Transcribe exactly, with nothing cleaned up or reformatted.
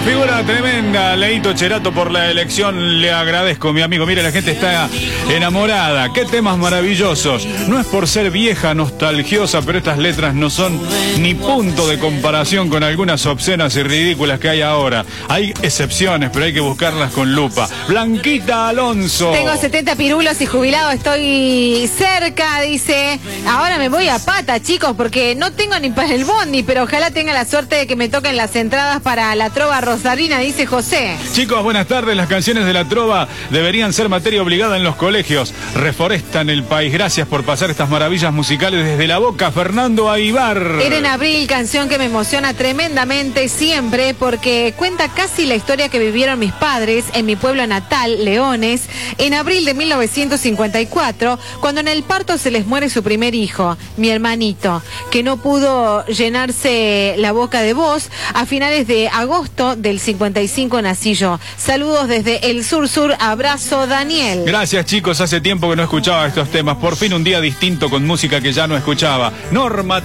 Figura tremenda, Leito Cherato, por la elección. Le agradezco, mi amigo. Mire, la gente está enamorada. Qué temas maravillosos. No es por ser vieja, nostalgiosa, pero estas letras no son ni punto de comparación con algunas obscenas y ridículas que hay ahora. Hay excepciones, pero hay que buscarlas con lupa. Blanquita Alonso. Tengo setenta pirulos y jubilado, estoy cerca, dice. Ahora me voy a pata, chicos, porque no tengo ni para el bondi, pero ojalá tenga la suerte de que me toquen las entradas para la trova rosarina, dice José. Chicos, buenas tardes. Las canciones de la trova deberían ser materia obligada en los colegios. Reforestan el país. Gracias por pasar estas maravillas musicales desde La Boca, Fernando Aibar. Era en abril, canción que me emociona tremendamente siempre porque cuenta casi la historia que vivieron mis padres en mi pueblo natal, Leones, en abril de mil novecientos cincuenta y cuatro, cuando en el parto se les muere su primer hijo, mi hermanito, que no pudo llenarse la boca de voz. A finales de agosto del cincuenta y cinco nací yo. Saludos desde el sur sur, abrazo Daniel. Gracias, chicos, hace tiempo que no escuchaba estos temas. Por fin un día distinto con música que ya no escuchaba. Norma